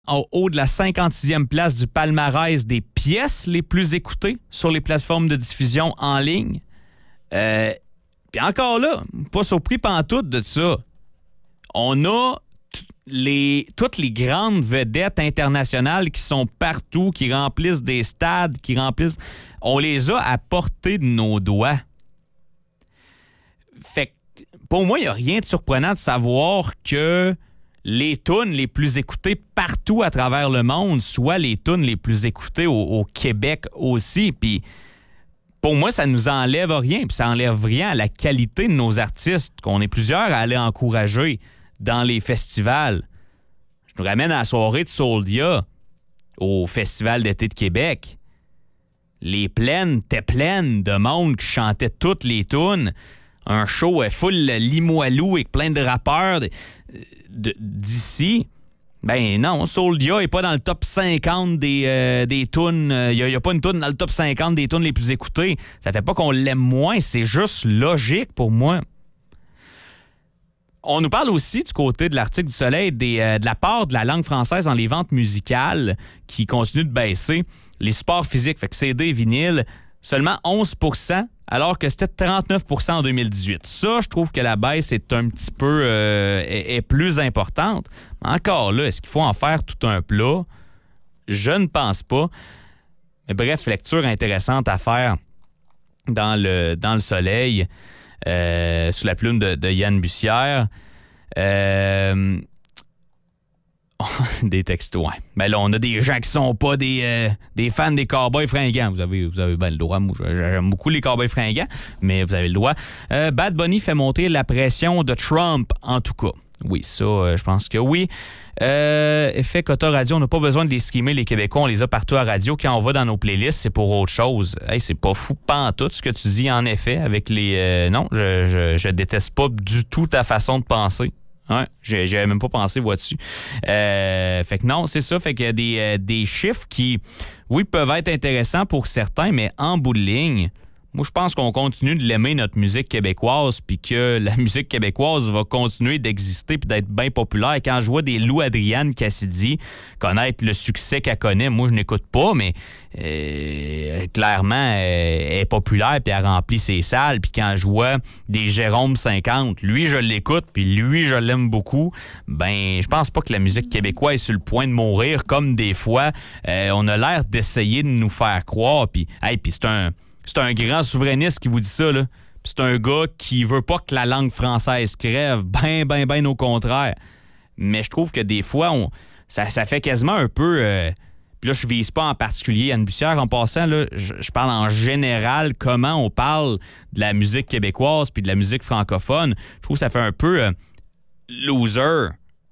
en haut de la 56e place du palmarès des pièces les plus écoutées sur les plateformes de diffusion en ligne. Puis encore là, pas surpris pantoute de ça. On a toutes les grandes vedettes internationales qui sont partout, qui remplissent des stades, on les a à portée de nos doigts. Fait que, pour moi, il n'y a rien de surprenant de savoir que les tunes les plus écoutées partout à travers le monde soient les tunes les plus écoutées au Québec aussi. Puis, pour moi, ça nous enlève rien. Puis ça enlève rien à la qualité de nos artistes, qu'on est plusieurs à aller encourager dans les festivals. Je nous ramène à la soirée de Soldia au Festival d'été de Québec. Les plaines étaient pleines de monde qui chantait toutes les tunes. Un show full Limoilou avec plein de rappeurs d'ici. Ben non, Soldia est pas dans le top 50 des tunes. Il y a pas une tune dans le top 50 des tunes les plus écoutées. Ça fait pas qu'on l'aime moins, c'est juste logique pour moi. On nous parle aussi du côté de l'Article du Soleil de la part de la langue française dans les ventes musicales qui continue de baisser. Les supports physiques, fait que CD et vinyle, seulement 11 % alors que c'était 39 % en 2018. Ça, je trouve que la baisse est un petit peu est plus importante. Mais encore là, est-ce qu'il faut en faire tout un plat? Je ne pense pas. Mais bref, lecture intéressante à faire dans le Soleil. Sous la plume de Yann Bussière. Des textos, ouais. Ben là, on a des gens qui sont pas des fans des Cowboys fringants. Vous avez bien le droit. Moi, j'aime beaucoup les Cowboys fringants, mais vous avez le droit. Bad Bunny fait monter la pression de Trump, en tout cas. Oui, ça, je pense que oui. Effet Cotta Radio, on n'a pas besoin de les streamer, les Québécois, on les a partout à radio. Quand on va dans nos playlists, c'est pour autre chose. Hey, c'est pas fou pantoute ce que tu dis, en effet, avec les... non, je déteste pas du tout ta façon de penser. Ouais, j'avais même pas pensé, vois-tu. Fait que non, c'est ça. Fait qu'il y a des chiffres qui, oui, peuvent être intéressants pour certains, mais en bout de ligne... Moi, je pense qu'on continue de l'aimer, notre musique québécoise, puis que la musique québécoise va continuer d'exister puis d'être bien populaire. Quand je vois des Lou Adrienne Cassidy connaître le succès qu'elle connaît, moi, je n'écoute pas, mais clairement, elle est populaire puis elle remplit ses salles. Puis quand je vois des Jérôme 50, lui, je l'écoute, puis lui, je l'aime beaucoup, ben, je pense pas que la musique québécoise est sur le point de mourir, comme des fois, on a l'air d'essayer de nous faire croire. Puis, puis c'est un grand souverainiste qui vous dit ça, là. Puis c'est un gars qui veut pas que la langue française crève. Ben au contraire. Mais je trouve que des fois, ça fait quasiment un peu... Puis là, je vise pas en particulier Yann Bussière. En passant, là, je parle en général comment on parle de la musique québécoise puis de la musique francophone. Je trouve que ça fait un peu loser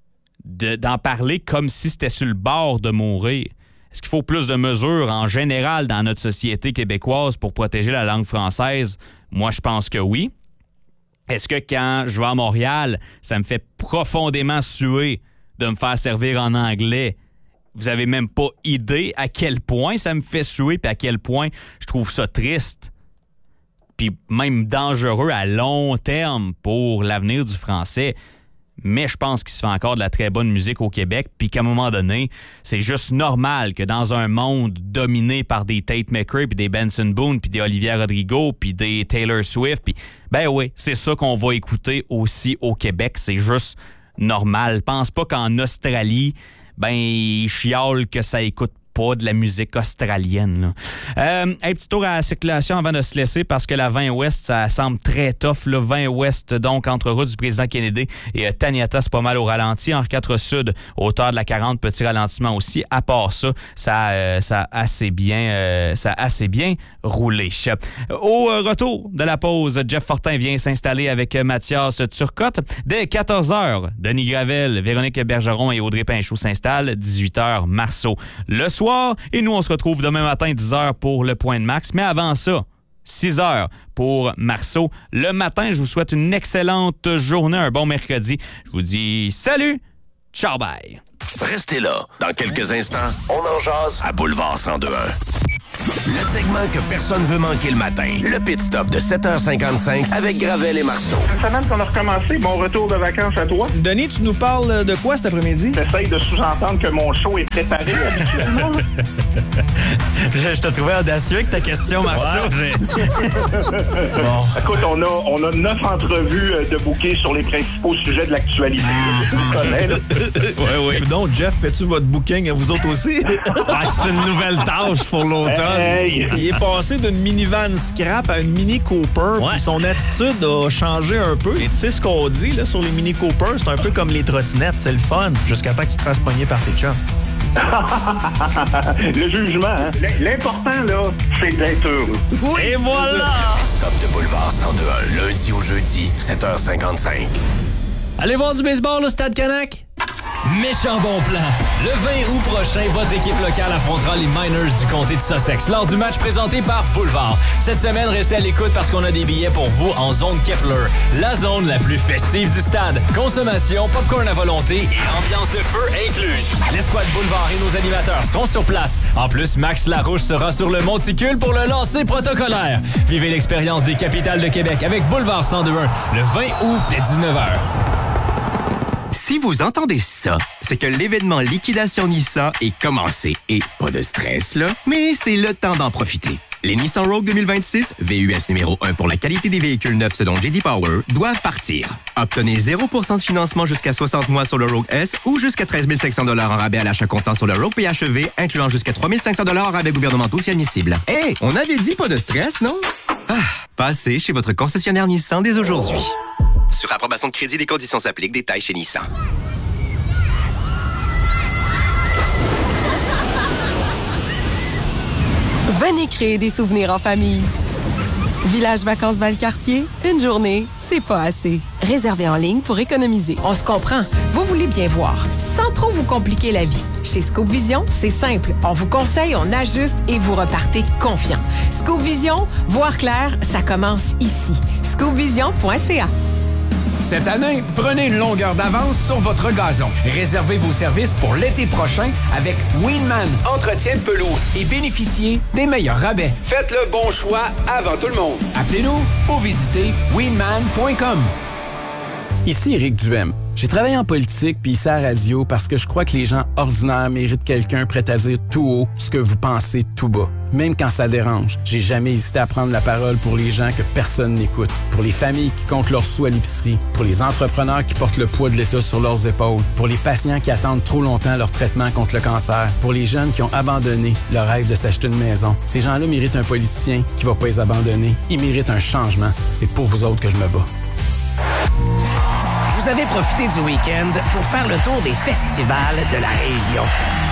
d'en parler comme si c'était sur le bord de mourir. Est-ce qu'il faut plus de mesures en général dans notre société québécoise pour protéger la langue française? Moi, je pense que oui. Est-ce que quand je vais à Montréal, ça me fait profondément suer de me faire servir en anglais? Vous avez même pas idée à quel point ça me fait suer puis à quel point je trouve ça triste. Puis même dangereux à long terme pour l'avenir du français. Mais je pense qu'il se fait encore de la très bonne musique au Québec, puis qu'à un moment donné, c'est juste normal que dans un monde dominé par des Tate McRae, puis des Benson Boone, puis des Olivia Rodrigo, puis des Taylor Swift, puis ben oui, c'est ça qu'on va écouter aussi au Québec, c'est juste normal. Pense pas qu'en Australie, ben ils chiolent que ça écoute pas de la musique australienne. Un petit tour à la circulation avant de se laisser parce que la 20 Ouest, ça semble très tough. Le 20 Ouest, donc, entre route du président Kennedy et Taniata, c'est pas mal au ralenti. Henri IV Sud, hauteur de la 40, petit ralentissement aussi. À part ça, ça a assez bien roulé. Au retour de la pause, Jeff Fortin vient s'installer avec Mathias Turcotte. Dès 14h, Denis Gravel, Véronique Bergeron et Audrey Pinchot s'installent. 18h, Marceau. Le soir, et nous, on se retrouve demain matin, 10h pour le Point de Max. Mais avant ça, 6h pour Marceau. Le matin, je vous souhaite une excellente journée, un bon mercredi. Je vous dis salut, ciao, bye. Restez là. Dans quelques instants, on en jase à Boulevard 102.1. Le segment que personne veut manquer le matin. Le Pit Stop de 7h55 avec Gravel et Marceau. Une semaine qu'on a recommencé. Bon retour de vacances à toi. Denis, tu nous parles de quoi cet après-midi? J'essaye de sous-entendre que mon show est préparé habituellement. Je te trouvais audacieux avec ta question, Marceau. Bon. Écoute, on a 9 entrevues de bouquets sur les principaux sujets de l'actualité. Oui. Donc, Jeff, fais-tu votre booking à vous autres aussi? C'est une nouvelle tâche pour l'automne. Hey. Il est passé d'une minivan scrap à une Mini Cooper. Ouais. Puis son attitude a changé un peu. Et tu sais ce qu'on dit là, sur les Mini Cooper, c'est un peu comme les trottinettes, c'est le fun, jusqu'à temps que tu te fasses pogner par tes chums. Le jugement, hein? L'important, là, c'est d'être heureux. Oui. Et voilà! Stop de Boulevard 102.1, lundi au jeudi, 7h55. Allez voir du baseball au Stade Canac? Méchant bon plan! Le 20 août prochain, votre équipe locale affrontera les Miners du comté de Sussex lors du match présenté par Boulevard. Cette semaine, restez à l'écoute parce qu'on a des billets pour vous en zone Kepler, la zone la plus festive du stade. Consommation, popcorn à volonté et ambiance de feu incluse. L'escouade Boulevard et nos animateurs sont sur place. En plus, Max Larouche sera sur le monticule pour le lancer protocolaire. Vivez l'expérience des capitales de Québec avec Boulevard 102.1 le 20 août dès 19h. Si vous entendez ça, c'est que l'événement Liquidation Nissan est commencé. Et pas de stress, là, mais c'est le temps d'en profiter. Les Nissan Rogue 2026, VUS numéro 1 pour la qualité des véhicules neufs selon J.D. Power, doivent partir. Obtenez 0% de financement jusqu'à 60 mois sur le Rogue S ou jusqu'à 13 500 $ en rabais à l'achat comptant sur le Rogue PHEV, incluant jusqu'à 3 500 $ en rabais gouvernementaux si admissible. Hey, on avait dit pas de stress, non? Passez chez votre concessionnaire Nissan dès aujourd'hui. Sur approbation de crédit, des conditions s'appliquent. Détails chez Nissan. Venez créer des souvenirs en famille. Village Vacances Valcartier, une journée, c'est pas assez. Réservez en ligne pour économiser. On se comprend. Vous voulez bien voir, sans trop vous compliquer la vie. Chez Scoop Vision, c'est simple. On vous conseille, on ajuste et vous repartez confiant. Scoop Vision, voir clair, ça commence ici. scoopvision.ca. Cette année, prenez une longueur d'avance sur votre gazon. Réservez vos services pour l'été prochain avec Winman Entretien de pelouse et bénéficiez des meilleurs rabais. Faites le bon choix avant tout le monde. Appelez-nous ou visitez winman.com. Ici Éric Duhem. J'ai travaillé en politique puis ici à la radio parce que je crois que les gens ordinaires méritent quelqu'un prêt à dire tout haut ce que vous pensez tout bas. Même quand ça dérange, j'ai jamais hésité à prendre la parole pour les gens que personne n'écoute, pour les familles qui comptent leurs sous à l'épicerie, pour les entrepreneurs qui portent le poids de l'État sur leurs épaules, pour les patients qui attendent trop longtemps leur traitement contre le cancer, pour les jeunes qui ont abandonné leur rêve de s'acheter une maison. Ces gens-là méritent un politicien qui va pas les abandonner. Ils méritent un changement. C'est pour vous autres que je me bats. Vous avez profité du week-end pour faire le tour des festivals de la région.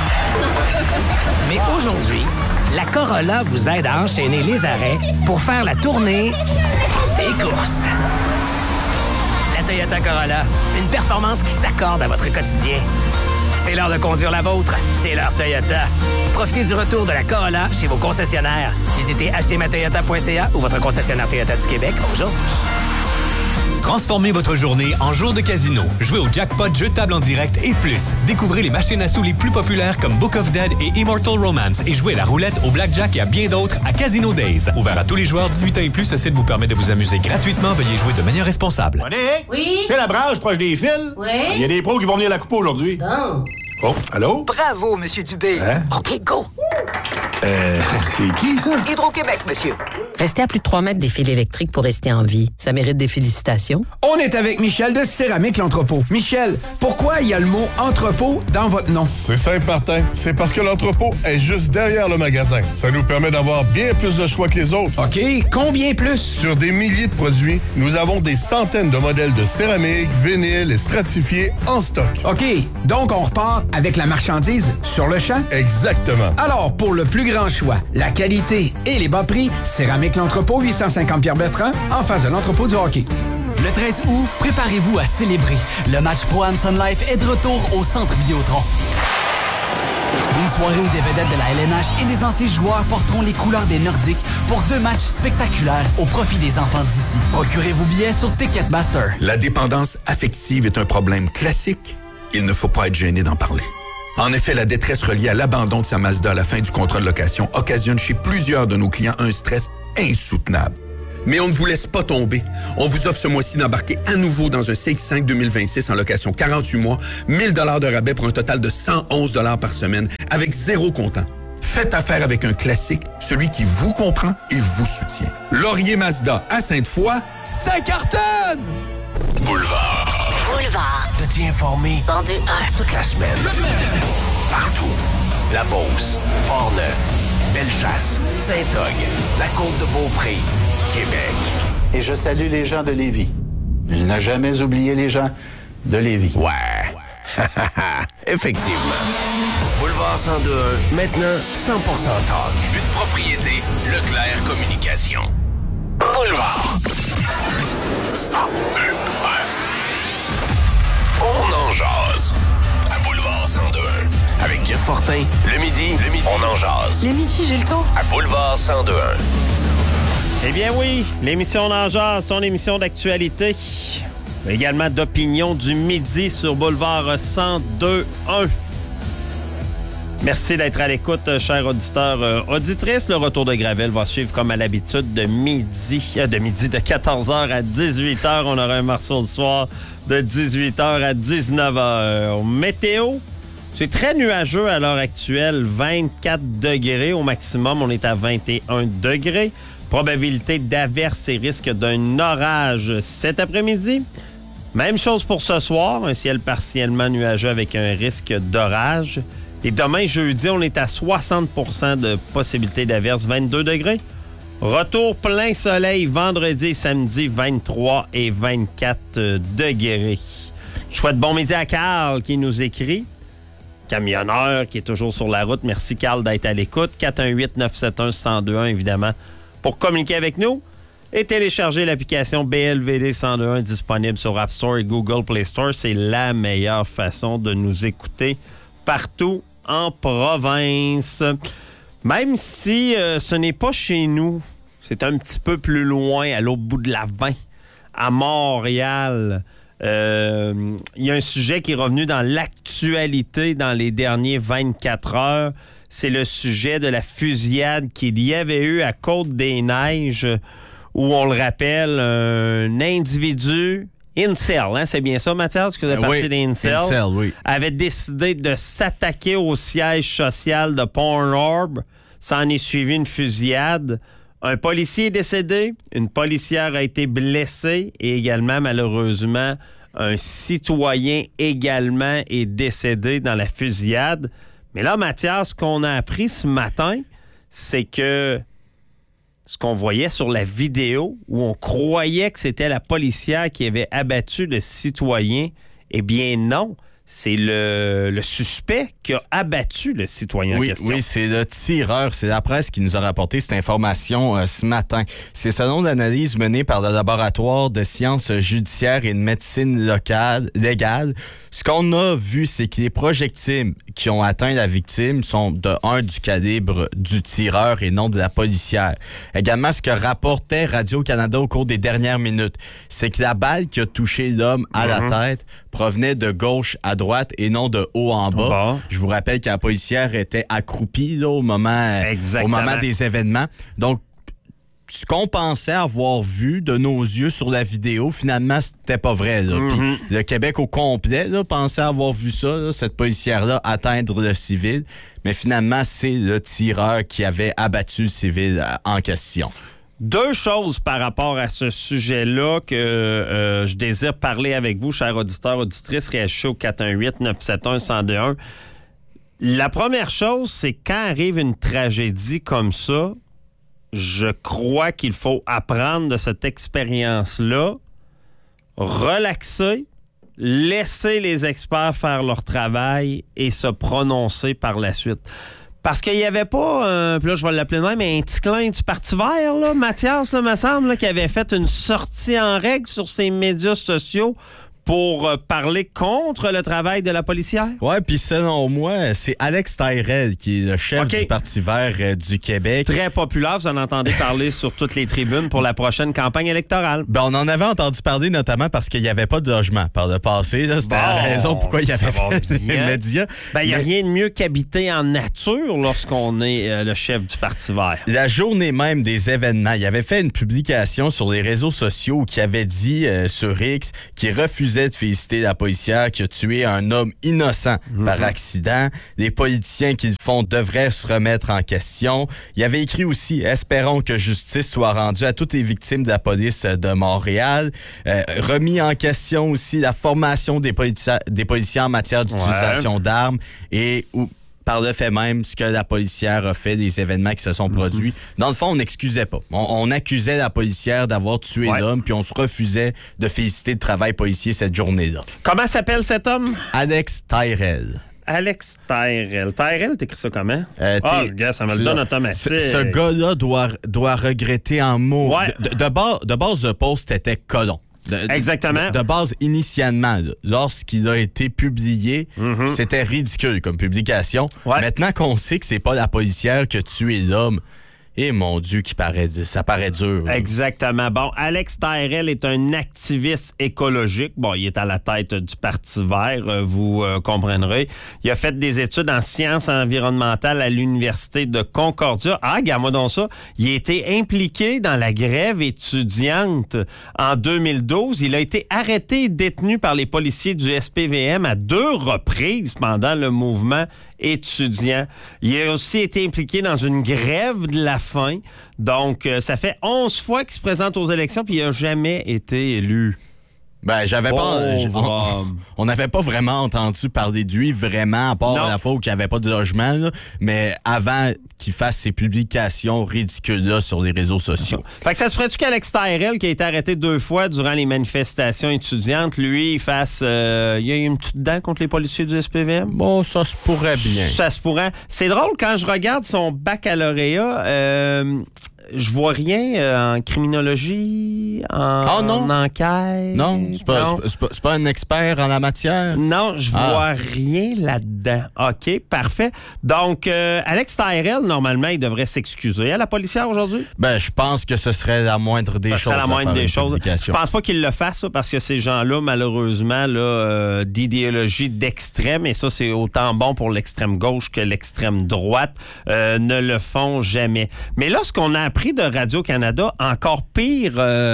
Mais aujourd'hui, la Corolla vous aide à enchaîner les arrêts pour faire la tournée des courses. La Toyota Corolla, une performance qui s'accorde à votre quotidien. C'est l'heure de conduire la vôtre, c'est l'heure Toyota. Profitez du retour de la Corolla chez vos concessionnaires. Visitez achetermatoyota.ca ou votre concessionnaire Toyota du Québec aujourd'hui. Transformez votre journée en jour de casino. Jouez au jackpot, jeux de table en direct et plus. Découvrez les machines à sous les plus populaires comme Book of Dead et Immortal Romance et jouez à la roulette, au blackjack et à bien d'autres à Casino Days. Ouvert à tous les joueurs 18 ans et plus, ce site vous permet de vous amuser gratuitement. Veuillez jouer de manière responsable. Oui? C'est la branche proche des fils? Oui? Il y a des pros qui vont venir la couper aujourd'hui. Bon. Oh, allô? Bravo, Monsieur Dubé. Hein? OK, go! C'est qui, ça? Hydro-Québec, monsieur. Rester à plus de 3 mètres des fils électriques pour rester en vie, ça mérite des félicitations. On est avec Michel de Céramique l'Entrepôt. Michel, pourquoi il y a le mot entrepôt dans votre nom? C'est simple, Martin. C'est parce que l'entrepôt est juste derrière le magasin. Ça nous permet d'avoir bien plus de choix que les autres. OK, combien plus? Sur des milliers de produits, nous avons des centaines de modèles de céramique, vinyle et stratifiés en stock. OK, donc on repart avec la marchandise sur le champ? Exactement. Alors, pour le plus grand choix, la qualité et les bas prix, Céramique l'Entrepôt, 850 Pierre-Bertrand, en face de l'entrepôt du hockey. Le 13 août, préparez-vous à célébrer. Le match Pro-Am Sun Life est de retour au Centre Vidéotron. Une soirée où des vedettes de la LNH et des anciens joueurs porteront les couleurs des Nordiques pour 2 matchs spectaculaires au profit des enfants d'ici. Procurez vos billets sur Ticketmaster. La dépendance affective est un problème classique. Il ne faut pas être gêné d'en parler. En effet, la détresse reliée à l'abandon de sa Mazda à la fin du contrat de location occasionne chez plusieurs de nos clients un stress insoutenable. Mais on ne vous laisse pas tomber. On vous offre ce mois-ci d'embarquer à nouveau dans un CX-5 2026 en location 48 mois, 1000 $ de rabais pour un total de 111 $ par semaine, avec 0 comptant. Faites affaire avec un classique, celui qui vous comprend et vous soutient. Laurier Mazda à Sainte-Foy, ça cartonne! Boulevard. Boulevard. De t'y informer 102.1. toute la semaine. Partout. La Beauce, Port-Neuf, Bellechasse, Saint-Og, la Côte-de-Beaupré, Québec. Et je salue les gens de Lévis. Je n'ai jamais oublié les gens de Lévis. Ouais. Effectivement. Boulevard 102.1, maintenant 100% talk. Une propriété Leclerc Communication. Boulevard 102.1. On en jase. À Boulevard 102.1. Avec Jeff Fortin, le midi, on en jase. Les midis, j'ai le temps. À Boulevard 102.1. Eh bien oui, l'émission On en jase, son émission d'actualité. Également d'opinion du midi sur Boulevard 102.1. Merci d'être à l'écoute, chers auditeurs, auditrices. Le retour de Gravel va suivre comme à l'habitude de 14h à 18h. On aura un morceau le soir de 18h à 19h. Météo, c'est très nuageux à l'heure actuelle. 24 degrés au maximum. On est à 21 degrés. Probabilité d'averse et risque d'un orage cet après-midi. Même chose pour ce soir. Un ciel partiellement nuageux avec un risque d'orage. Et demain, jeudi, on est à 60% de possibilité d'averse, 22 degrés. Retour plein soleil vendredi et samedi, 23 et 24 degrés. Je souhaite bon midi à Carl qui nous écrit. Camionneur qui est toujours sur la route. Merci Carl d'être à l'écoute. 418-971-1021 évidemment pour communiquer avec nous. Et télécharger l'application BLVD 1021 disponible sur App Store et Google Play Store. C'est la meilleure façon de nous écouter partout en province. Même si ce n'est pas chez nous, c'est un petit peu plus loin, à l'autre bout de la 20, à Montréal. Il y a un sujet qui est revenu dans l'actualité dans les derniers 24 heures. C'est le sujet de la fusillade qu'il y avait eu à Côte-des-Neiges, où, on le rappelle, un individu... Incel, hein, c'est bien ça, Mathias, que vous êtes parti des Incel, oui. Avait décidé de s'attaquer au siège social de Pornhub. Ça en est suivi une fusillade. Un policier est décédé, une policière a été blessée et également, malheureusement, un citoyen également est décédé dans la fusillade. Mais là, Mathias, ce qu'on a appris ce matin, c'est que ce qu'on voyait sur la vidéo où on croyait que c'était la policière qui avait abattu le citoyen, eh bien non, c'est le suspect qui a abattu le citoyen en question. Oui, c'est le tireur. C'est la presse qui nous a rapporté cette information ce matin. C'est selon l'analyse menée par le laboratoire de sciences judiciaires et de médecine légale. Ce qu'on a vu, c'est que les projectiles qui ont atteint la victime sont du calibre du tireur et non de la policière. Également, ce que rapportait Radio-Canada au cours des dernières minutes, c'est que la balle qui a touché l'homme à la tête provenait de gauche à droite et non de haut en bas. Bon. Je vous rappelle que la policière était accroupie là, au moment des événements. Donc, ce qu'on pensait avoir vu de nos yeux sur la vidéo, finalement, c'était pas vrai. Puis le Québec au complet là, pensait avoir vu ça, là, cette policière-là atteindre le civil. Mais finalement, c'est le tireur qui avait abattu le civil en question. Deux choses par rapport à ce sujet-là que je désire parler avec vous, chers auditeurs, auditrices, réagissez au 418-971-1021. La première chose, c'est quand arrive une tragédie comme ça, je crois qu'il faut apprendre de cette expérience-là, relaxer, laisser les experts faire leur travail et se prononcer par la suite. Parce qu'il n'y avait pas, puis là je vais l'appeler de même, mais un petit clin du Parti vert, là, Mathias, là, me semble, là, qui avait fait une sortie en règle sur ses médias sociaux pour parler contre le travail de la policière? Ouais, puis selon moi, c'est Alex Tyrell qui est le chef du Parti vert du Québec. Très populaire, vous en entendez parler sur toutes les tribunes pour la prochaine campagne électorale. Ben, on en avait entendu parler notamment parce qu'il n'y avait pas de logement par le passé. C'était la raison pourquoi il y avait fait les médias. Ben, il n'y a rien de mieux qu'habiter en nature lorsqu'on est le chef du Parti vert. La journée même des événements, il avait fait une publication sur les réseaux sociaux qui avait dit sur X qu'il refusait de féliciter la policière qui a tué un homme innocent par accident. Les politiciens qui le font devraient se remettre en question. Il avait écrit aussi « Espérons que justice soit rendue à toutes les victimes de la police de Montréal ». Remis en question aussi la formation des policiers en matière d'utilisation d'armes et par le fait même, ce que la policière a fait, des événements qui se sont produits. Dans le fond, on n'excusait pas. On accusait la policière d'avoir tué l'homme, puis on se refusait de féliciter le travail policier cette journée-là. Comment s'appelle cet homme? Alex Tyrell. Alex Tyrell. Tyrell, t'écris ça comment? Gars, ça me le donne automatique. Ce gars-là doit regretter en mots. Ouais. De base, le post était colon. Exactement. De base, initialement, lorsqu'il a été publié, c'était ridicule comme publication. Ouais. Maintenant qu'on sait que c'est pas la policière qui a tué l'homme, et mon Dieu, ça paraît dur. Là. Exactement. Bon, Alex Tyrell est un activiste écologique. Bon, il est à la tête du Parti vert, vous comprendrez. Il a fait des études en sciences environnementales à l'Université de Concordia. Ah, regarde-moi donc ça. Il a été impliqué dans la grève étudiante en 2012. Il a été arrêté et détenu par les policiers du SPVM à 2 reprises pendant le mouvement étudiant. Il a aussi été impliqué dans une grève de la faim. Donc, ça fait 11 fois qu'il se présente aux élections puis il n'a jamais été élu. Ben, on n'avait pas vraiment entendu parler de lui, vraiment, à part la fois où il n'y avait pas de logement, là, mais avant qu'il fasse ses publications ridicules-là sur les réseaux sociaux. Fait que ça se ferait-tu qu'Alex Tyrell, qui a été arrêté 2 fois durant les manifestations étudiantes, lui, il fasse... il y a une petite dent contre les policiers du SPVM? Bon, ça se pourrait bien. Ça se pourrait. C'est drôle, quand je regarde son baccalauréat... je vois rien en criminologie, en enquête. Non, c'est pas un expert en la matière? Non, je vois rien là-dedans. OK, parfait. Donc, Alex Tyrell, normalement, il devrait s'excuser à la policière aujourd'hui? Ben, je pense que ce serait la moindre des choses. La moindre des choses. Je pense pas qu'il le fasse, parce que ces gens-là, malheureusement, là, d'idéologie d'extrême, et ça, c'est autant bon pour l'extrême gauche que l'extrême droite, ne le font jamais. Mais là, ce qu'on a appris de Radio-Canada, encore pire,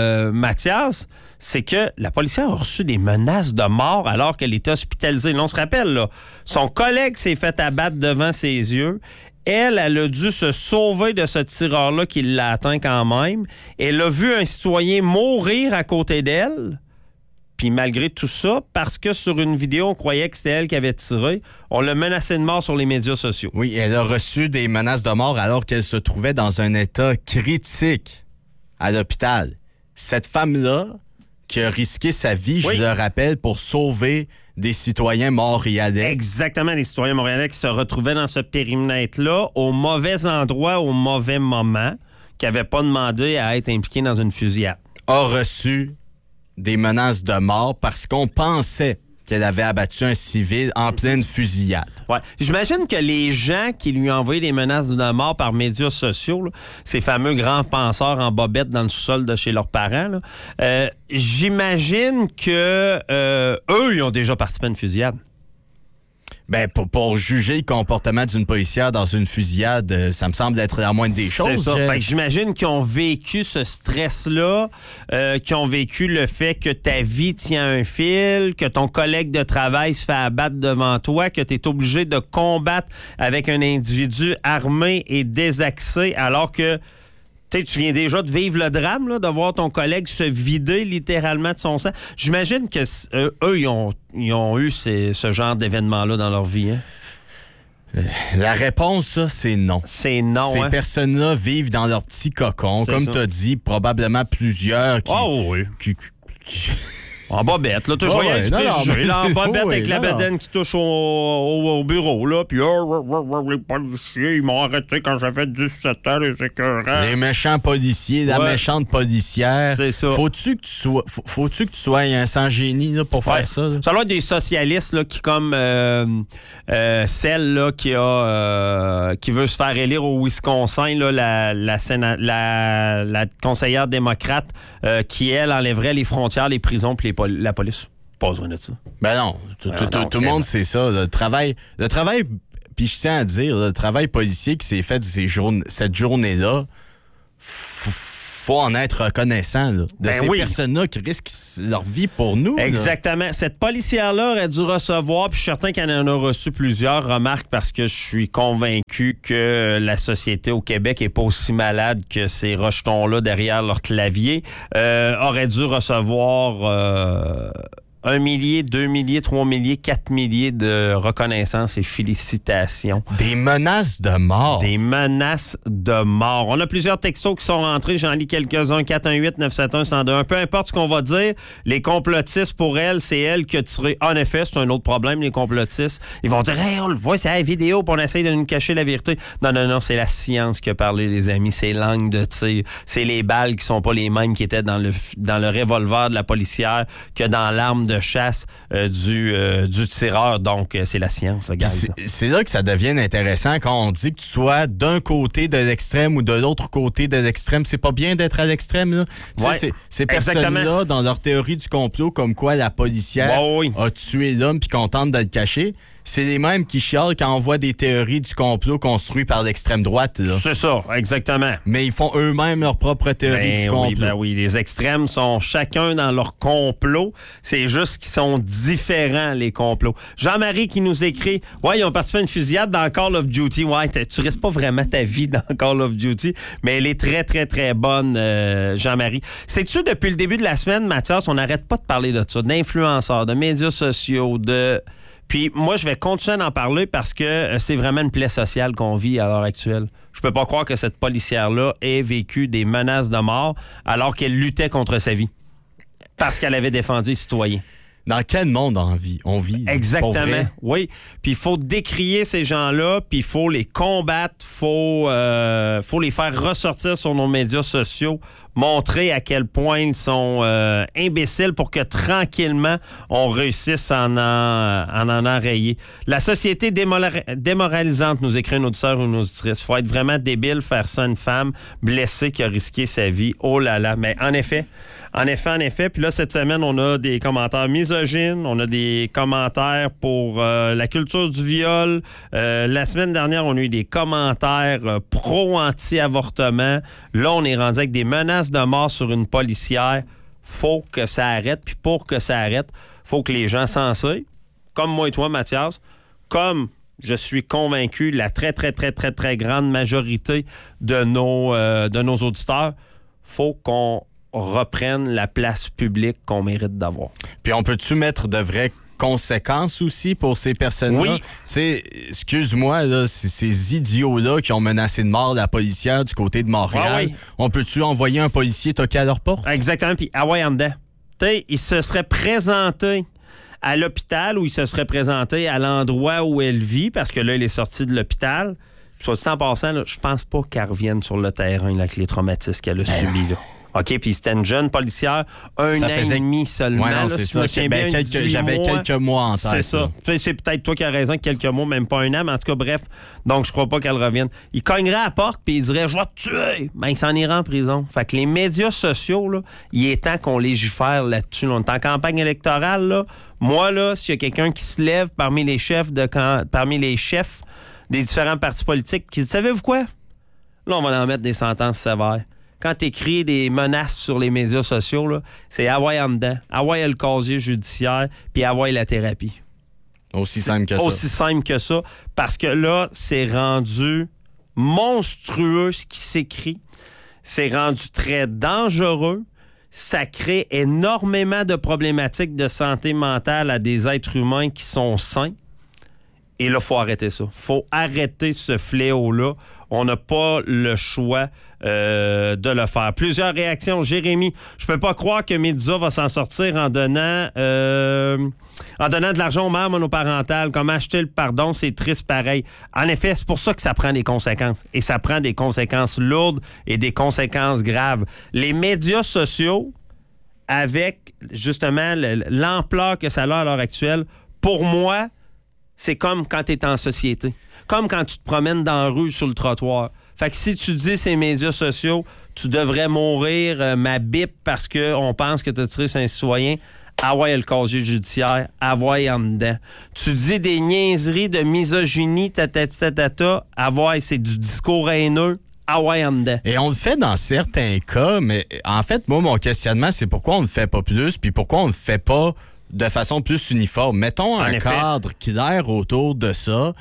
Mathias, c'est que la policière a reçu des menaces de mort alors qu'elle était hospitalisée. Là, on se rappelle, là, son collègue s'est fait abattre devant ses yeux. Elle a dû se sauver de ce tireur-là qui l'a atteint quand même. Elle a vu un citoyen mourir à côté d'elle. Puis malgré tout ça, parce que sur une vidéo, on croyait que c'était elle qui avait tiré, on l'a menacée de mort sur les médias sociaux. Oui, elle a reçu des menaces de mort alors qu'elle se trouvait dans un état critique à l'hôpital. Cette femme-là, qui a risqué sa vie, je le rappelle, pour sauver des citoyens montréalais. Exactement, des citoyens montréalais qui se retrouvaient dans ce périmètre-là, au mauvais endroit, au mauvais moment, qui n'avaient pas demandé à être impliqués dans une fusillade. A reçu des menaces de mort parce qu'on pensait qu'elle avait abattu un civil en pleine fusillade. Ouais. J'imagine que les gens qui lui ont envoyé des menaces de mort par médias sociaux, là, ces fameux grands penseurs en bobette dans le sous-sol de chez leurs parents, là, j'imagine que eux, ils ont déjà participé à une fusillade. Ben, pour juger le comportement d'une policière dans une fusillade, ça me semble être la moindre des choses. C'est ça. Fait que j'imagine qu'ils ont vécu ce stress-là, qu'ils ont vécu le fait que ta vie tient un fil, que ton collègue de travail se fait abattre devant toi, que tu es obligé de combattre avec un individu armé et désaxé, alors que tu viens déjà de vivre le drame, là, de voir ton collègue se vider littéralement de son sang. J'imagine que eux, ils ont eu ce genre d'événement-là dans leur vie. Hein? La réponse, ça, c'est non. C'est non. Ces personnes-là vivent dans leur petit cocon. Comme tu as dit, probablement plusieurs qui... En bobette, là. Je voyais un petit déjeuner, là, en bobette avec la bedaine qui touche au bureau, là. Puis, les policiers, ils m'ont arrêté quand j'avais 17 ans, les écœurants. Les méchants policiers, la méchante policière. C'est ça. Faut-tu que tu sois un sans-génie là, pour faire ça? Là? Ça doit être des socialistes là, qui, comme celle là, qui veut se faire élire au Wisconsin, là, la conseillère démocrate, qui, elle, enlèverait les frontières, les prisons puis la police. Pas besoin de ça. Ben non. Tout le monde sait ça. Le travail, puis je tiens à dire, le travail policier qui s'est fait cette journée-là, faut en être reconnaissant là, de ces personnes-là qui risquent leur vie pour nous. Exactement. Là. Cette policière-là aurait dû recevoir, puis je suis certain qu'elle en a reçu plusieurs, remarque, parce que je suis convaincu que la société au Québec n'est pas aussi malade que ces rejetons-là derrière leur clavier. Aurait dû recevoir 1 millier, 2 milliers, 3 milliers, 4 milliers de reconnaissances et félicitations. Des menaces de mort. Des menaces de mort. On a plusieurs textos qui sont rentrés. J'en lis quelques-uns. 418-971-1021. Peu importe ce qu'on va dire, les complotistes, pour elle, c'est elle qui a tiré. En effet, c'est un autre problème, les complotistes. Ils vont dire, hey, on le voit, c'est la vidéo, puis on essaye de nous cacher la vérité. Non, c'est la science qui a parlé, les amis. C'est l'angle de tir. C'est les balles qui sont pas les mêmes qui étaient dans le revolver de la policière que dans l'arme de chasse du tireur. Donc, c'est la science, le gars. C'est là que ça devient intéressant quand on dit que tu sois d'un côté de l'extrême ou de l'autre côté de l'extrême. C'est pas bien d'être à l'extrême, là. Ouais, ces personnes-là, dans leur théorie du complot, comme quoi la policière a tué l'homme puis qu'on tente de le cacher, c'est les mêmes qui chialent quand on voit des théories du complot construites par l'extrême droite. Là. C'est ça, exactement. Mais ils font eux-mêmes leur propre théorie du complot. Oui, les extrêmes sont chacun dans leur complot. C'est juste qu'ils sont différents, les complots. Jean-Marie qui nous écrit, ils ont participé à une fusillade dans Call of Duty. Ouais, tu risques pas vraiment ta vie dans Call of Duty, mais elle est très, très, très bonne, Jean-Marie. Sais-tu, depuis le début de la semaine, Mathias, on n'arrête pas de parler de ça, d'influenceurs, de médias sociaux, Puis moi, je vais continuer d'en parler parce que c'est vraiment une plaie sociale qu'on vit à l'heure actuelle. Je peux pas croire que cette policière-là ait vécu des menaces de mort alors qu'elle luttait contre sa vie. Parce qu'elle avait défendu les citoyens. Dans quel monde on vit? Exactement, oui. Puis il faut décrier ces gens-là, puis il faut les combattre, faut les faire ressortir sur nos médias sociaux, montrer à quel point ils sont imbéciles pour que tranquillement on réussisse à en enrayer. La société démoralisante, nous écrit une auditeur ou une auditrice. Faut être vraiment débile faire ça à une femme blessée qui a risqué sa vie. Oh là là. Mais en effet. Puis là, cette semaine, on a des commentaires misogynes, on a des commentaires pour la culture du viol. La semaine dernière, on a eu des commentaires pro-anti-avortement. Là, on est rendu avec des menaces de mort sur une policière. Faut que ça arrête. Puis pour que ça arrête, faut que les gens s'en sachent. Comme moi et toi, Mathias. Comme je suis convaincu, la très, très, très, très, très grande majorité de nos auditeurs, faut qu'on reprenne la place publique qu'on mérite d'avoir. Puis on peut-tu mettre de vraies conséquences aussi pour ces personnes-là? Oui. Tu sais, excuse-moi, là, ces idiots-là qui ont menacé de mort la policière du côté de Montréal, on peut-tu envoyer un policier toquer à leur porte? Exactement, puis en dedans. Tu sais, il se serait présenté à l'hôpital ou il se serait présenté à l'endroit où elle vit, parce que là, il est sorti de l'hôpital. Soit 100%, je pense pas qu'elle revienne sur le terrain avec les traumatismes qu'elle a subis, là. OK, puis c'était une jeune policière, un an et demi seulement. Ouais, non, là, c'est si ça. J'avais quelques mois en tête. C'est ça. C'est peut-être toi qui as raison, quelques mois, même pas un an, mais en tout cas, bref. Donc, je crois pas qu'elle revienne. Il cognerait à la porte puis il dirait « Je vais te tuer! » Ben, il s'en irait en prison. Fait que les médias sociaux, là, il est temps qu'on légifère là-dessus. On est en campagne électorale, là. Moi, là, s'il y a quelqu'un qui se lève parmi les chefs des différents partis politiques qui dit « Savez-vous quoi? Là, on va en mettre des sentences sévères. » Quand tu écris des menaces sur les médias sociaux, là, c'est Hawaii en dedans, Hawaii le casier judiciaire, puis Hawaii la thérapie. Aussi simple que ça. Aussi simple que ça, parce que là, c'est rendu monstrueux ce qui s'écrit. C'est rendu très dangereux. Ça crée énormément de problématiques de santé mentale à des êtres humains qui sont sains. Et là, il faut arrêter ça. Il faut arrêter ce fléau-là. On n'a pas le choix de le faire. Plusieurs réactions. Jérémy, je peux pas croire que Médisa va s'en sortir en donnant de l'argent aux mères monoparentales. Comment acheter le pardon, c'est triste pareil. En effet, c'est pour ça que ça prend des conséquences. Et ça prend des conséquences lourdes et des conséquences graves. Les médias sociaux, avec justement l'ampleur que ça a à l'heure actuelle, pour moi, c'est comme quand tu es en société. Comme quand tu te promènes dans la rue sur le trottoir. Fait que si tu dis ces médias sociaux, tu devrais mourir ma bip parce qu'on pense que tu as tiré sur un citoyen, avoir le casier judiciaire, avoir en dedans. Tu dis des niaiseries de misogynie, avoir c'est du discours haineux, avoir en dedans. Et on le fait dans certains cas, mais en fait, moi, mon questionnement, c'est pourquoi on ne le fait pas plus, puis pourquoi on ne le fait pas de façon plus uniforme. Mettons un cadre clair autour de ça,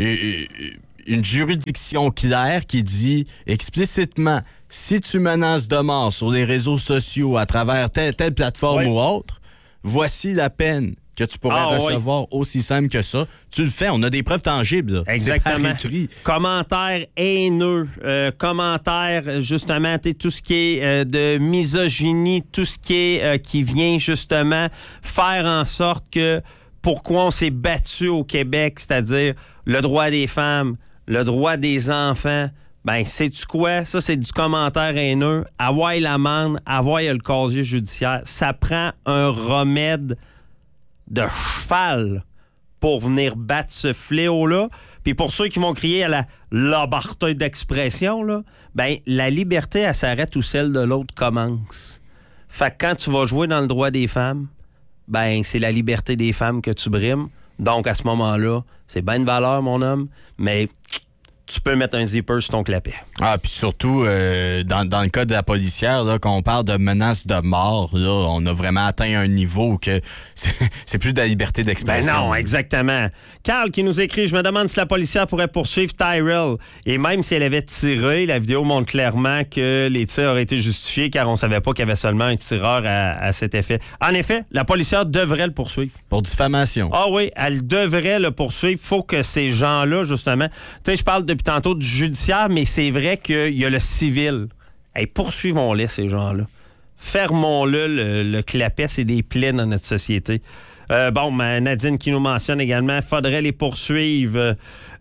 une juridiction claire qui dit explicitement, si tu menaces de mort sur les réseaux sociaux à travers telle plateforme ou autre, voici la peine que tu pourrais recevoir, aussi simple que ça. Tu le fais, on a des preuves tangibles. Là. Exactement. Commentaires haineux, commentaires, justement, tout ce qui est de misogynie, tout ce qui vient justement faire en sorte que pourquoi on s'est battu au Québec, c'est-à-dire le droit des femmes, le droit des enfants, ben, sais-tu quoi? Ça, c'est du commentaire haineux. Avoir l'amende, avoir le casier judiciaire. Ça prend un remède de cheval pour venir battre ce fléau-là. Puis pour ceux qui vont crier à la liberté d'expression, là, ben, la liberté, elle s'arrête où celle de l'autre commence. Fait que quand tu vas jouer dans le droit des femmes, ben, c'est la liberté des femmes que tu brimes. Donc, à ce moment-là, c'est bien de valeur, mon homme, mais tu peux mettre un zipper sur ton clapet. Ah, puis surtout, dans le cas de la policière, là, quand on parle de menaces de mort, là, on a vraiment atteint un niveau que c'est plus de la liberté d'expression. Ben non, exactement. Carl qui nous écrit, je me demande si la policière pourrait poursuivre Tyrell. Et même si elle avait tiré, la vidéo montre clairement que les tirs auraient été justifiés car on savait pas qu'il y avait seulement un tireur à cet effet. En effet, la policière devrait le poursuivre. Pour diffamation. Ah oui, elle devrait le poursuivre. Faut que ces gens-là, justement... Tu sais, je parle depuis tantôt du judiciaire, mais c'est vrai qu'il y a le civil. Hey, poursuivons-les, ces gens-là. Fermons-le, le clapet, c'est des plaies dans notre société. Nadine qui nous mentionne également, faudrait les poursuivre.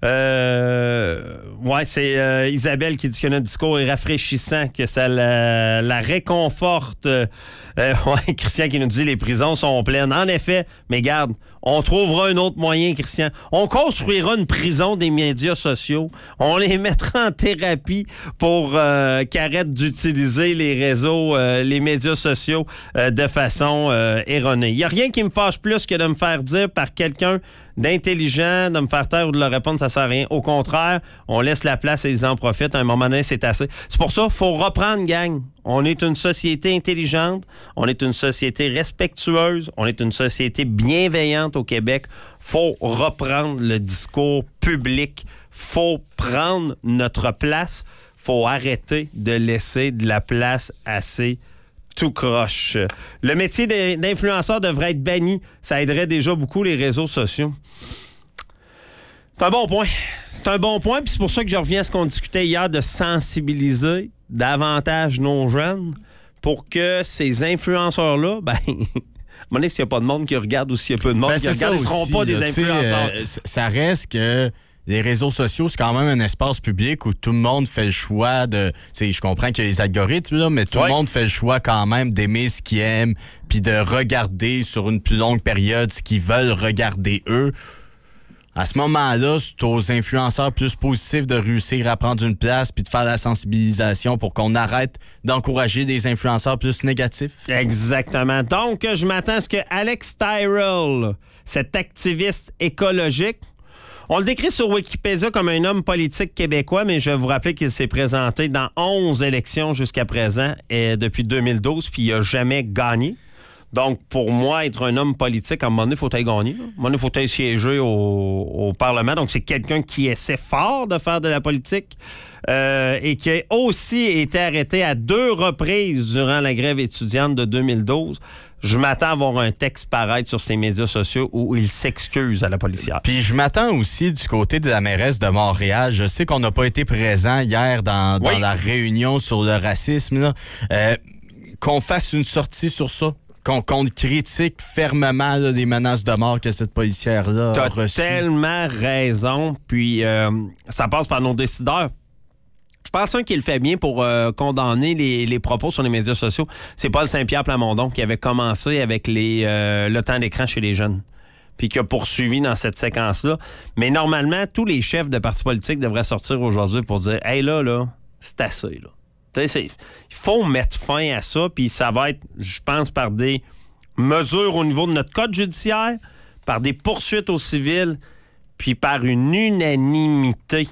C'est Isabelle qui dit que notre discours est rafraîchissant, que ça la réconforte. Christian qui nous dit les prisons sont pleines. En effet, mais garde, on trouvera un autre moyen, Christian. On construira une prison des médias sociaux. On les mettra en thérapie pour qu'ils arrêtent d'utiliser les réseaux, les médias sociaux de façon erronée. Il n'y a rien qui me fâche plus que de me faire dire par quelqu'un d'intelligent, de me faire taire ou de leur répondre, ça sert à rien. Au contraire, on laisse la place et ils en profitent. À un moment donné, c'est assez. C'est pour ça qu'il faut reprendre, gang. On est une société intelligente, on est une société respectueuse, on est une société bienveillante au Québec. Faut reprendre le discours public. Faut prendre notre place. Faut arrêter de laisser de la place assez tout croche. Le métier d'influenceur devrait être banni. Ça aiderait déjà beaucoup les réseaux sociaux. C'est un bon point. C'est un bon point, puis c'est pour ça que je reviens à ce qu'on discutait hier, de sensibiliser davantage nos jeunes pour que ces influenceurs-là, à un moment donné, s'il n'y a pas de monde qui regarde ou s'il y a peu de monde qui regarde, ils ne seront pas des influenceurs. Ça reste que les réseaux sociaux, c'est quand même un espace public où tout le monde fait le choix de... Je comprends qu'il y a les algorithmes, là, mais tout le monde fait le choix quand même d'aimer ce qu'ils aiment puis de regarder sur une plus longue période ce qu'ils veulent regarder eux. À ce moment-là, c'est aux influenceurs plus positifs de réussir à prendre une place puis de faire la sensibilisation pour qu'on arrête d'encourager des influenceurs plus négatifs. Exactement. Donc, je m'attends à ce que Alex Tyrell, cet activiste écologique, on le décrit sur Wikipédia comme un homme politique québécois, mais je vais vous rappeler qu'il s'est présenté dans 11 élections jusqu'à présent depuis 2012, puis il n'a jamais gagné. Donc, pour moi, être un homme politique, à un moment donné, il faut aller gagner. À un moment donné, il faut aller siéger au Parlement. Donc, c'est quelqu'un qui essaie fort de faire de la politique et qui a aussi été arrêté à 2 reprises durant la grève étudiante de 2012. je m'attends à voir un texte paraître sur ses médias sociaux où il s'excuse à la policière. Puis je m'attends aussi du côté de la mairesse de Montréal. Je sais qu'on n'a pas été présent hier dans la réunion sur le racisme, là. Qu'on fasse une sortie sur ça. Qu'on critique fermement là, les menaces de mort que cette policière-là a reçues. T'as tellement raison. Puis ça passe par nos décideurs. Je pense qui le fait bien pour condamner les propos sur les médias sociaux. C'est Paul Saint-Pierre Plamondon qui avait commencé avec le temps d'écran chez les jeunes, puis qui a poursuivi dans cette séquence-là. Mais normalement, tous les chefs de partis politiques devraient sortir aujourd'hui pour dire « Hey, là, c'est assez, là. » Il faut mettre fin à ça, puis ça va être, je pense, par des mesures au niveau de notre code judiciaire, par des poursuites aux civils, puis par une unanimité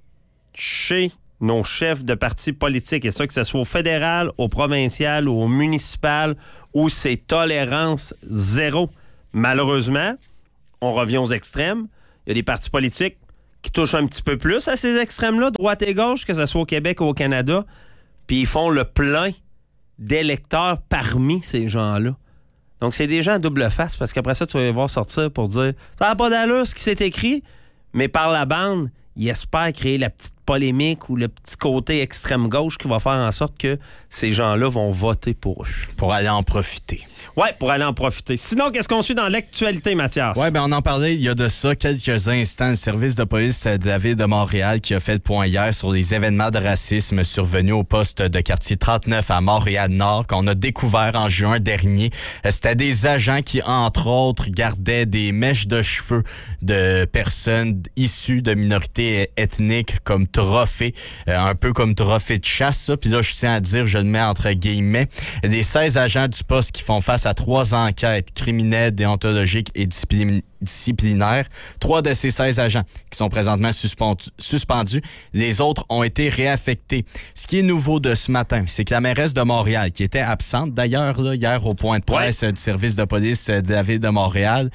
chez nos chefs de partis politiques, et ça, que ce soit au fédéral, au provincial ou au municipal, où c'est tolérance zéro. Malheureusement, on revient aux extrêmes. Il y a des partis politiques qui touchent un petit peu plus à ces extrêmes-là, droite et gauche, que ce soit au Québec ou au Canada, puis ils font le plein d'électeurs parmi ces gens-là. Donc, c'est des gens à double face, parce qu'après ça, tu vas les voir sortir pour dire « Ça n'a pas d'allure ce qui s'est écrit », mais par la bande, ils espèrent créer la petite polémique ou le petit côté extrême-gauche qui va faire en sorte que ces gens-là vont voter pour eux. Pour aller en profiter. Oui, pour aller en profiter. Sinon, qu'est-ce qu'on suit dans l'actualité, Mathias? Oui, on en parlait il y a de ça quelques instants. Le service de police de la Ville de Montréal qui a fait le point hier sur les événements de racisme survenus au poste de quartier 39 à Montréal-Nord qu'on a découvert en juin dernier. C'était des agents qui, entre autres, gardaient des mèches de cheveux de personnes issues de minorités ethniques comme trophée, un peu comme trophée de chasse, ça. Puis là, je tiens à dire, je le mets entre guillemets, des 16 agents du poste qui font face à 3 enquêtes criminelles, déontologiques et disciplinaires. 3 de ces 16 agents qui sont présentement suspendus. Les autres ont été réaffectés. Ce qui est nouveau de ce matin, c'est que la mairesse de Montréal, qui était absente d'ailleurs là, hier au point de presse du service de police de la Ville de Montréal,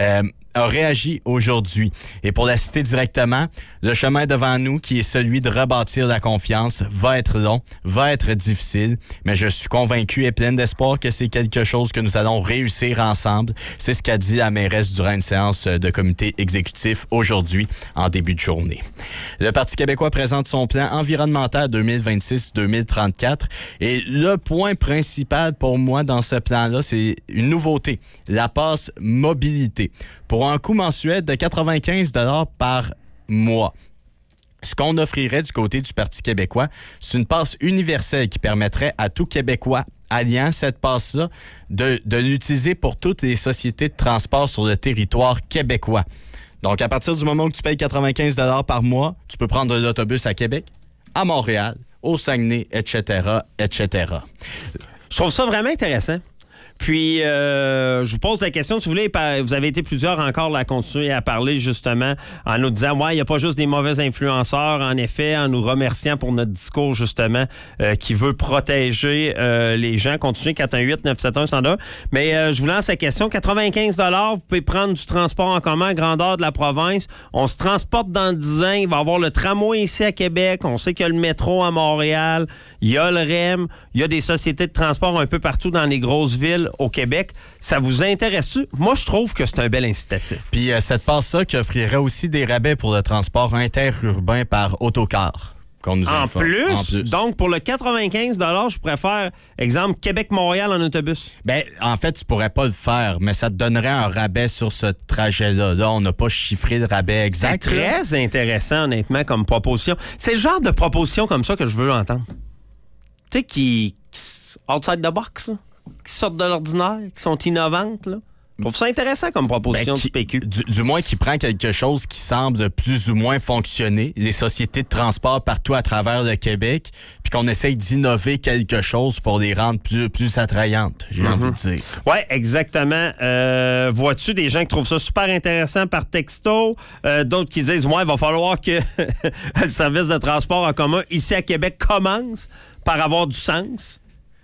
a réagi aujourd'hui. Et pour la citer directement, le chemin devant nous, qui est celui de rebâtir la confiance, va être long, va être difficile, mais je suis convaincu et plein d'espoir que c'est quelque chose que nous allons réussir ensemble. C'est ce qu'a dit la mairesse durant une séance de comité exécutif aujourd'hui, en début de journée. Le Parti québécois présente son plan environnemental 2026-2034 et le point principal pour moi dans ce plan-là, c'est une nouveauté, la passe mobilité. Pour un coût mensuel de 95 $ par mois. Ce qu'on offrirait du côté du Parti québécois, c'est une passe universelle qui permettrait à tout Québécois alliant cette passe-là de l'utiliser pour toutes les sociétés de transport sur le territoire québécois. Donc, à partir du moment où tu payes 95 $ par mois, tu peux prendre l'autobus à Québec, à Montréal, au Saguenay, etc., etc. Je trouve ça vraiment intéressant. Puis, je vous pose la question, si vous voulez, vous avez été plusieurs encore à continuer à parler justement en nous disant, ouais, il n'y a pas juste des mauvais influenceurs, en effet, en nous remerciant pour notre discours justement qui veut protéger les gens. Continuez 418-971-102. Mais je vous lance la question, 95 $, vous pouvez prendre du transport en commun, grandeur de la province. On se transporte dans 10 ans, il va y avoir le tramway ici à Québec, on sait qu'il y a le métro à Montréal, il y a le REM, il y a des sociétés de transport un peu partout dans les grosses villes au Québec. Ça vous intéresse-tu? Moi, je trouve que c'est un bel incitatif. Puis cette passe-là qui offrirait aussi des rabais pour le transport interurbain par autocar. En plus, donc pour le 95 $, je pourrais faire, exemple, Québec-Montréal en autobus. Ben, en fait, tu pourrais pas le faire, mais ça te donnerait un rabais sur ce trajet-là. Là, on n'a pas chiffré le rabais exact. C'est très intéressant, honnêtement, comme proposition. C'est le genre de proposition comme ça que je veux entendre. Tu sais, qui outside the box, là. Qui sortent de l'ordinaire, qui sont innovantes, là. Je trouve ça intéressant comme proposition du PQ. Du moins qui prend quelque chose qui semble plus ou moins fonctionner, les sociétés de transport partout à travers le Québec, puis qu'on essaye d'innover quelque chose pour les rendre plus attrayantes, j'ai envie de dire. Oui, exactement. Vois-tu des gens qui trouvent ça super intéressant par texto, d'autres qui disent, ouais, il va falloir que le service de transport en commun ici à Québec commence par avoir du sens.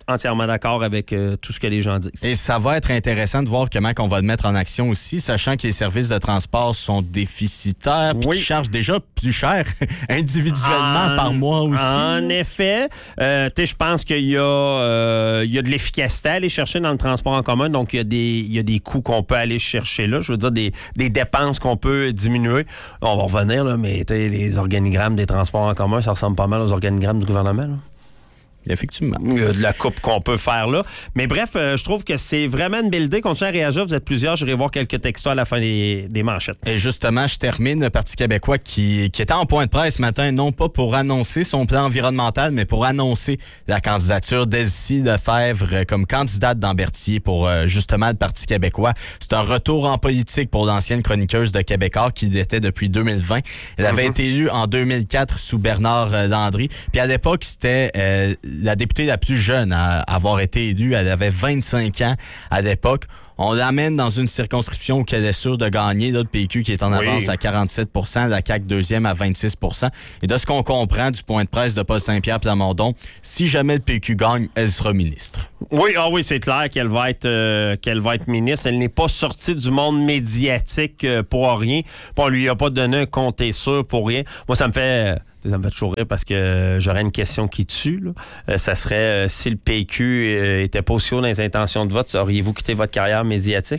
entièrement d'accord avec tout ce que les gens disent. Et ça va être intéressant de voir comment on va le mettre en action aussi, sachant que les services de transport sont déficitaires puis qui chargent déjà plus cher individuellement par mois aussi. En effet, je pense qu'il y a de l'efficacité à aller chercher dans le transport en commun, donc il y a des coûts qu'on peut aller chercher là. Je veux dire, des dépenses qu'on peut diminuer. On va revenir, là, mais les organigrammes des transports en commun, ça ressemble pas mal aux organigrammes du gouvernement, là. Effectivement. Il y a de la coupe qu'on peut faire là. Mais bref, je trouve que c'est vraiment une belle idée. Continuez à réagir. Vous êtes plusieurs. Je vais voir quelques textos à la fin des manchettes. Et justement, je termine le Parti québécois qui était en point de presse ce matin, non pas pour annoncer son plan environnemental, mais pour annoncer la candidature d'Elsie Lefebvre comme candidate dans Berthier pour justement le Parti québécois. C'est un retour en politique pour l'ancienne chroniqueuse de Québécois qui l'était depuis 2020. Elle avait été élue en 2004 sous Bernard Landry. Puis à l'époque, c'était la députée la plus jeune à avoir été élue. Elle avait 25 ans à l'époque. On l'amène dans une circonscription où elle est sûre de gagner. Là, le PQ qui est en avance à 47 %, la CAQ deuxième à 26 % Et de ce qu'on comprend du point de presse de Paul Saint-Pierre Plamondon, si jamais le PQ gagne, elle sera ministre. Oui, c'est clair qu'elle va être ministre. Elle n'est pas sortie du monde médiatique pour rien. On lui a pas donné un comté sûr pour rien. Moi, ça me fait toujours rire parce que j'aurais une question qui tue. Là. Ça serait si le PQ était pas aussi haut dans les intentions de vote, auriez-vous quitté votre carrière médiatique?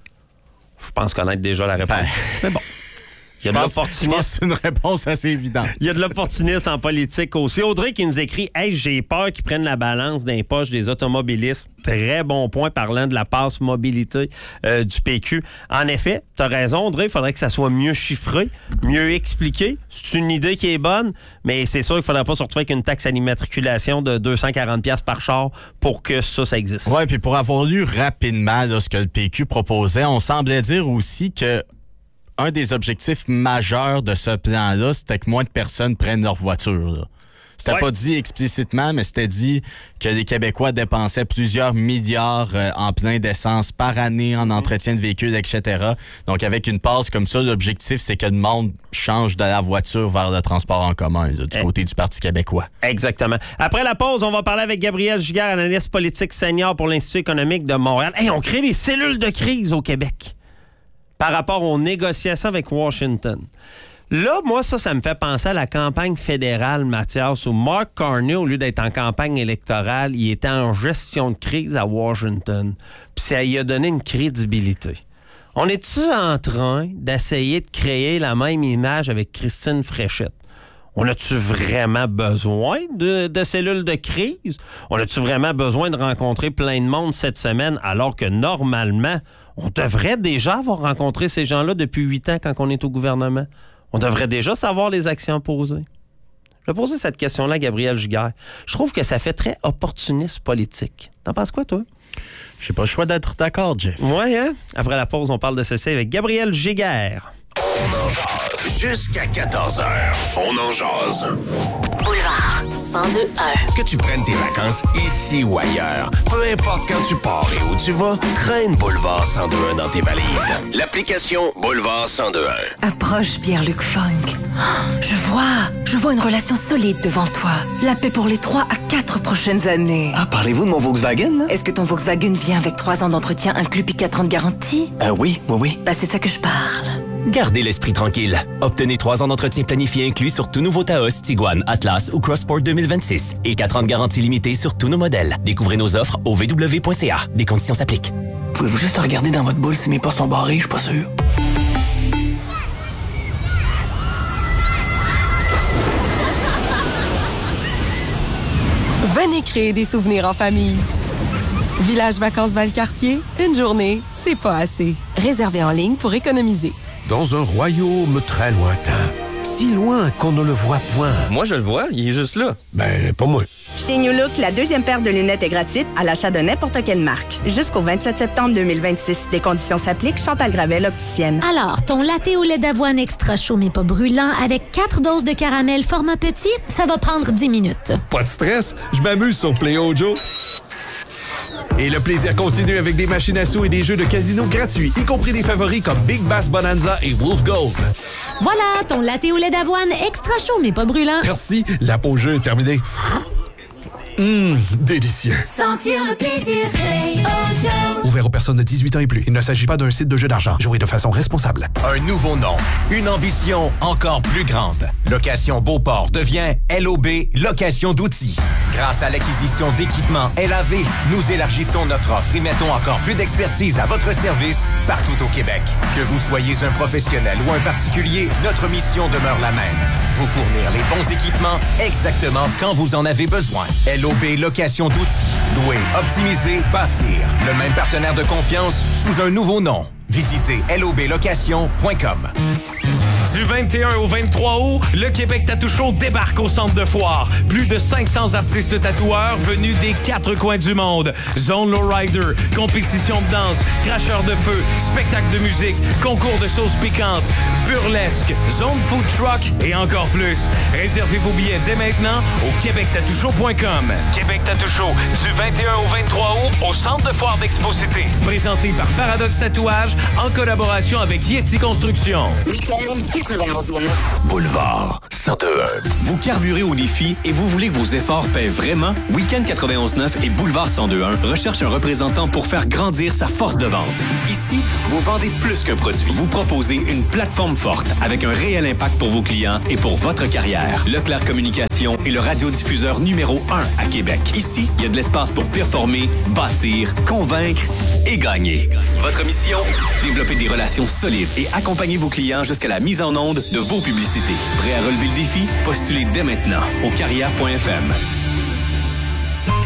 Je pense connaître déjà la réponse. Mais bon. Il y a de l'opportunisme. Je pense que c'est une réponse assez évidente. Il y a de l'opportunisme en politique aussi. Audrey qui nous écrit « Hey, j'ai peur qu'ils prennent la balance dans les poches des automobilistes. » Très bon point parlant de la passe mobilité du PQ. En effet, tu as raison, Audrey, il faudrait que ça soit mieux chiffré, mieux expliqué. C'est une idée qui est bonne, mais c'est sûr qu'il ne faudrait pas se retrouver avec une taxe à l'immatriculation de 240$ par char pour que ça existe. Oui, puis pour avoir lu rapidement là, ce que le PQ proposait, on semblait dire aussi que un des objectifs majeurs de ce plan-là, c'était que moins de personnes prennent leur voiture. Là. C'était pas dit explicitement, mais c'était dit que les Québécois dépensaient plusieurs milliards en plein d'essence par année en entretien de véhicules, etc. Donc, avec une passe comme ça, l'objectif, c'est que le monde change de la voiture vers le transport en commun là, du côté du Parti québécois. Exactement. Après la pause, on va parler avec Gabriel Giguère, analyste politique senior pour l'Institut économique de Montréal. Hey, on crée des cellules de crise au Québec par rapport aux négociations avec Washington. Là, moi, ça me fait penser à la campagne fédérale, Mathias, où Mark Carney, au lieu d'être en campagne électorale, il était en gestion de crise à Washington. Puis ça lui a donné une crédibilité. On est-tu en train d'essayer de créer la même image avec Christine Fréchette? On a-tu vraiment besoin de cellules de crise? On a-tu vraiment besoin de rencontrer plein de monde cette semaine alors que normalement, on devrait déjà avoir rencontré ces gens-là depuis 8 ans quand on est au gouvernement? On devrait déjà savoir les actions posées. Je vais poser cette question-là à Gabriel Giguère. Je trouve que ça fait très opportuniste politique. T'en penses quoi, toi? J'ai pas le choix d'être d'accord, Jeff. Ouais, hein? Après la pause, on parle de ceci avec Gabriel Giguère. On en jase jusqu'à 14h. On en jase. Boulevard 102.1. Que tu prennes tes vacances ici ou ailleurs, peu importe quand tu pars et où tu vas, traîne Boulevard 102.1 dans tes valises. L'application Boulevard 102.1. Approche Pierre-Luc Funk. Je vois une relation solide devant toi. La paix pour les 3 à 4 prochaines années. Ah, parlez-vous de mon Volkswagen, là? Est-ce que ton Volkswagen vient avec 3 ans d'entretien inclus puis 4 ans de garantie? Oui. Bah, c'est de ça que je parle. Gardez l'esprit tranquille. Obtenez 3 ans d'entretien planifié inclus sur tout nouveau Taos, Tiguan, Atlas ou Crossport 2026 et 4 ans de garantie limitée sur tous nos modèles. Découvrez nos offres au www.ca. Des conditions s'appliquent. Pouvez-vous juste regarder dans votre boule si mes portes sont barrées? Je suis pas sûr. Venez créer des souvenirs en famille. Village Vacances Valcartier, une journée, c'est pas assez. Réservez en ligne pour économiser. Dans un royaume très lointain, si loin qu'on ne le voit point. Moi, je le vois, il est juste là. Ben, pas moi. Chez New Look, la 2e paire de lunettes est gratuite à l'achat de n'importe quelle marque. Jusqu'au 27 septembre 2026. Des conditions s'appliquent. Chantal Gravel, opticienne. Alors, ton latte au lait d'avoine extra chaud mais pas brûlant avec 4 doses de caramel format petit, ça va prendre 10 minutes. Pas de stress, je m'amuse sur Play Joe. Et le plaisir continue avec des machines à sous et des jeux de casino gratuits, y compris des favoris comme Big Bass Bonanza et Wolf Gold. Voilà, ton latte au lait d'avoine extra chaud mais pas brûlant. Merci, la pause jeu est terminée. Délicieux. Sentir le plaisir, Ray Auto. Ouvert aux personnes de 18 ans et plus. Il ne s'agit pas d'un site de jeu d'argent. Jouez de façon responsable. Un nouveau nom, une ambition encore plus grande. Location Beauport devient LOB Location d'outils. Grâce à l'acquisition d'équipements LAV, nous élargissons notre offre et mettons encore plus d'expertise à votre service partout au Québec. Que vous soyez un professionnel ou un particulier, notre mission demeure la même. Vous fournir les bons équipements exactement quand vous en avez besoin. LOB Location d'outils. Louer, optimiser, bâtir. Le même partenaire de confiance sous un nouveau nom. Visitez loblocation.com. Du 21 au 23 août, le Québec Tattoo Show débarque au centre de foire. Plus de 500 artistes tatoueurs venus des 4 coins du monde. Zone Lowrider, compétition de danse, cracheur de feu, spectacle de musique, concours de sauces piquantes, burlesque, zone food truck et encore plus. Réservez vos billets dès maintenant au québectattooshow.com. Québec Tattoo Show, du 21 au 23 août au centre de foire d'Expo-Cité. Présenté par Paradox Tatouage en collaboration avec Yeti Construction. Boulevard 102.1. Vous carburez au défi et vous voulez que vos efforts paient vraiment? Week-end 91.9 et Boulevard 102.1 recherchent un représentant pour faire grandir sa force de vente. Ici, vous vendez plus qu'un produit. Vous proposez une plateforme forte avec un réel impact pour vos clients et pour votre carrière. Leclerc Communication est le radiodiffuseur numéro 1 à Québec. Ici, il y a de l'espace pour performer, bâtir, convaincre et gagner. Votre mission? Développer des relations solides et accompagner vos clients jusqu'à la mise en onde de vos publicités. Prêt à relever le défi? Postulez dès maintenant au carrière.fm.